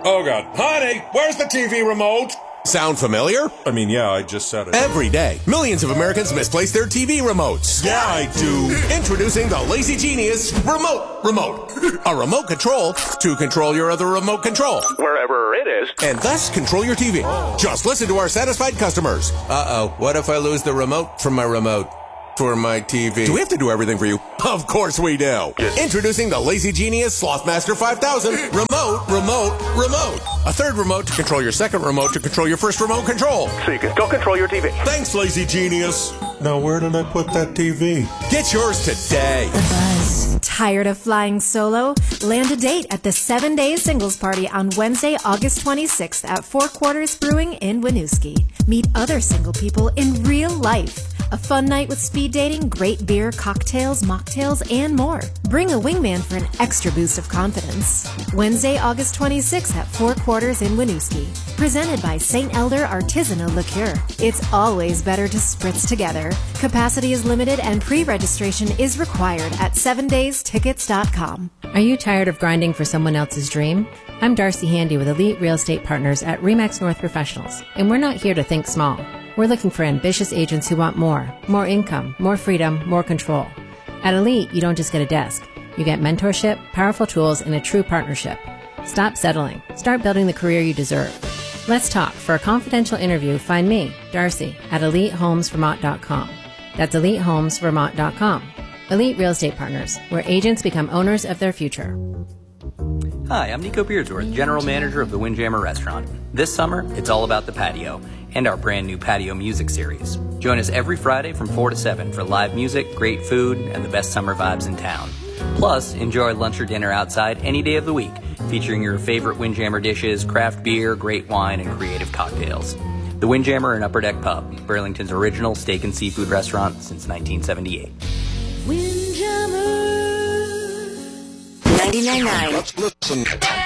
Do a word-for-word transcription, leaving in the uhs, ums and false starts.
Oh, God. Honey, where's the T V remote? Sound familiar? I mean, yeah, I just said it. Every day, millions of Americans misplace their T V remotes. Yeah, I do. Introducing the Lazy Genius Remote Remote. A remote control to control your other remote control. Wherever it is. And thus control your T V. Oh. Just listen to our satisfied customers. Uh-oh, what if I lose the remote from my remote? For my T V. Do we have to do everything for you? Of course we do. Yes. Introducing the Lazy Genius Slothmaster five thousand. Remote, remote, remote. A third remote to control your second remote to control your first remote control. So you can still control your T V. Thanks, Lazy Genius. Now, where did I put that T V? Get yours today. The Buzz. Tired of flying solo? Land a date at the seven-day singles party on Wednesday, August twenty-sixth at Four Quarters Brewing in Winooski. Meet other single people in real life. A fun night with speed dating, great beer, cocktails, mocktails, and more. Bring a wingman for an extra boost of confidence. Wednesday, August twenty-sixth at Four Quarters in Winooski. Presented by Saint Elder Artisanal Liqueur. It's always better to spritz together. Capacity is limited and pre-registration is required at seven days tickets dot com. Are you tired of grinding for someone else's dream? I'm Darcy Handy with Elite Real Estate Partners at RE/MAX North Professionals, and we're not here to think small. We're looking for ambitious agents who want more, more income, more freedom, more control. At Elite, you don't just get a desk. You get mentorship, powerful tools, and a true partnership. Stop settling. Start building the career you deserve. Let's talk. For a confidential interview, find me, Darcy, at elite homes vermont dot com. That's elite homes vermont dot com. Elite Real Estate Partners, where agents become owners of their future. Hi, I'm Nico Beardsworth, General Manager of the Windjammer Restaurant. This summer, it's all about the patio and our brand new patio music series. Join us every Friday from four to seven for live music, great food, and the best summer vibes in town. Plus, enjoy lunch or dinner outside any day of the week, featuring your favorite Windjammer dishes, craft beer, great wine, and creative cocktails. The Windjammer and Upper Deck Pub, Burlington's original steak and seafood restaurant since nineteen seventy-eight. Windjammer ninety-nine point nine. Let's listen.